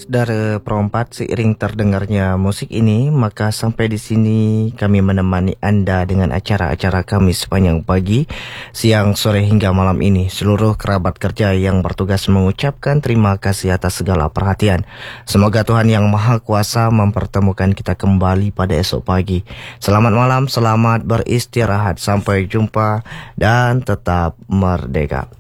Saudara perempat, seiring terdengarnya musik ini, maka sampai di sini kami menemani Anda dengan acara-acara kami sepanjang pagi, siang, sore hingga malam ini. Seluruh kerabat kerja yang bertugas mengucapkan terima kasih atas segala perhatian. Semoga Tuhan Yang Maha Kuasa mempertemukan kita kembali pada esok pagi. Selamat malam, selamat beristirahat, sampai jumpa dan tetap merdeka.